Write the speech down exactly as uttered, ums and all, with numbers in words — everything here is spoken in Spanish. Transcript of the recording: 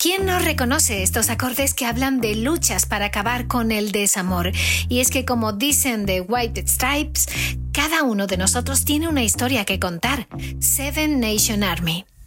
¿Quién no reconoce estos acordes que hablan de luchas para acabar con el desamor? Y es que, como dicen The White Stripes, cada uno de nosotros tiene una historia que contar. Seven Nation Army.